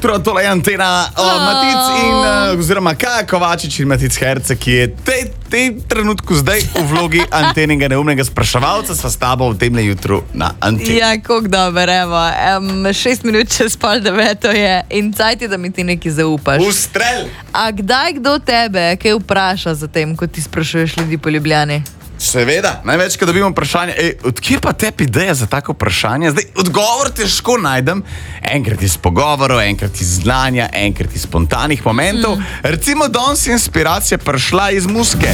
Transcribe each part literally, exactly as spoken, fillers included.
Tole je Antena, o, Matic in, uh, oziroma Kaja Kovačič in Matic Herceg, ki je tej, tej trenutku zdaj v vlogi Antenega neumnega spraševalca, sva s tabo v temle jutru na Anteni. Ja, kako dobro, evo. Um, šest minut čez pol deveto je in cajt je, da mi ti nekaj zaupaš. Ustrel! A kdaj kdo tebe kaj vpraša za tem, ko ti sprašuješ ljudi po Ljubljani? Seveda, največkrat dobimo vprašanje, ej, odkje pa tebi ideja za tako vprašanje? Zdaj, odgovor težko najdem, enkrat iz pogovorov, enkrat iz znanja, enkrat iz spontanih momentov. Mm. Recimo, danes je inspiracija prišla iz muzike.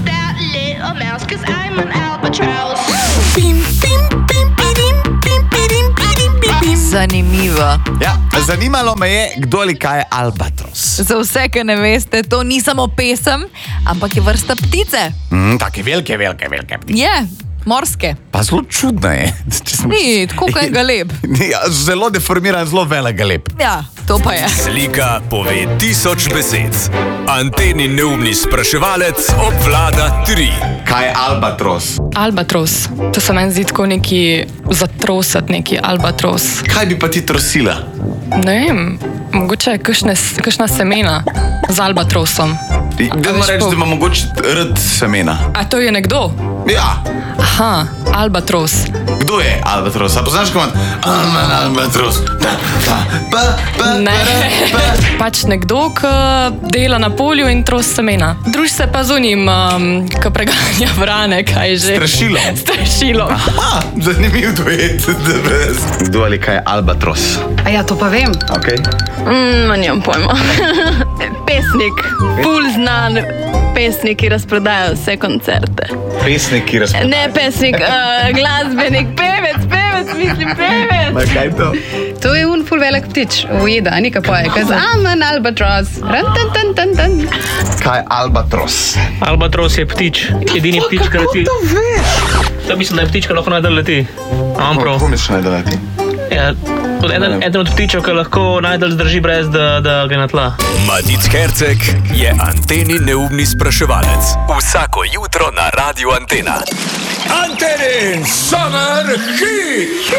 Zanimivo. Ja, zanimalo me je, kdo ali kaj je albatros. Za vse, ki ne veste, to ni samo pesem, ampak je vrsta ptice. Mm, take velike, velike, velike ptice. Je, morske. Pa zelo čudna je. Ni, tako kot je galeb. Ja, zelo deformiran, zelo velik galeb. Ja, to pa je. Slika pove tisoč besed. Anteni neumni spraševalec obvlada tri. Kaj je albatros? Albatros. To se meni zdi tako neki zatrosat, neki albatros. Kaj bi pa ti trosila? Ne vem, mogoče kakšne, kakšna semena z albatrosom. Da moram reči, da ima mogoče rad semena. A to je nekdo? Ja. Aha, albatros. Kdo je albatros? A poznaš komad? Amen, albatros. Pa, pa, pa, pa, Ne, pa. pač nekdo, ki dela na polju in tros semena. Druž se pa z unim, um, ki preganja vrane, kaj že. Strašilom. Strašilom. Aha, zanimiv duet. Kdo ali kaj je albatros? A ja, to pa vem. Okay. Mm, nimam pojma. Pesnik, ful znan pesnik, ki razprodaja vse koncerte. Pesnik, ki razpravlja. Ne pesnik, uh, glasbenik, pevec, pevec, mislim pevec. Ma kaj to? To je un ful velik ptič, ujeda, nika poje, kaz amen albatros. Ran, tan, tan, tan, tan. Kaj je albatros? Albatros je ptič, edini ptič, ki leti. Kako to veš? To mislim, da je ptič, ki lahko najdel leti. Imam prav. Kako misliš najdel leti? Ja, eden, eden od ptičev, ki lahko najdel zdrži brez, da, da gre na tla. Matic Herceg je Anteni neumni spraševalec. Vsako jutro na Radiu Antena. Antenin summer hit!